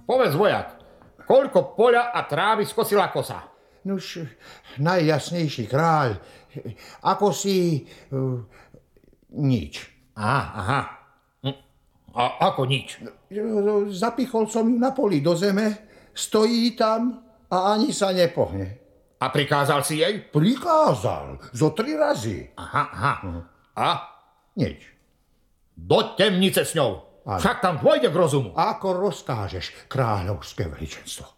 Povedz, vojak, koľko poľa a trávy skosila kosa? Nuž, najjasnejší kráľ, ako si... nič. Aha. A ako nič? Zapichol som ju na poli do zeme, stojí tam a ani sa nepohne. A prikázal si jej? Prikázal, zo 3 razy. Aha. A? Nič. Do temnice s ňou. Však tam dôjde k rozumu. Ako rozkážeš, kráľovské veličenstvo.